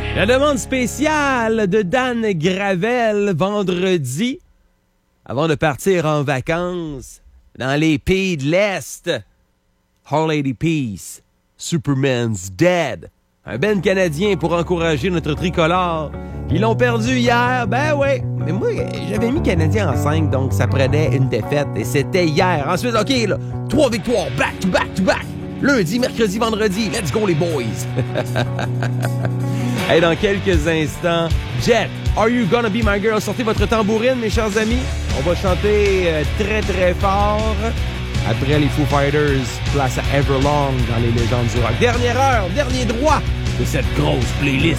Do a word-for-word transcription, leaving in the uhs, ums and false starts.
La demande spéciale de Dan Gravel vendredi, avant de partir en vacances dans les pays de l'Est. Our Lady Peace, Superman's Dead. Un band canadien pour encourager notre tricolore. Ils l'ont perdu hier, ben oui. Mais moi, j'avais mis Canadien en cinq, donc ça prenait une défaite. Et c'était hier. Ensuite, OK, là, trois victoires, back to back to back. Lundi, mercredi, vendredi. Let's go les boys. Hey, dans quelques instants, Jet, Are You Gonna Be My Girl? Sortez votre tambourine, mes chers amis. On va chanter euh, très, très fort. Après les Foo Fighters, place à Everlong dans les légendes du rock. Dernière heure, dernier droit de cette grosse playlist.